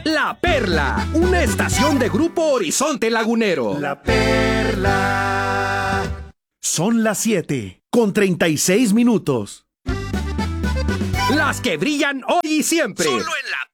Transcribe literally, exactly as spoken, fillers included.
La Perla, una estación de Grupo Horizonte Lagunero. La Perla. Son las siete con treinta y seis minutos. Las que brillan hoy y siempre. Solo en La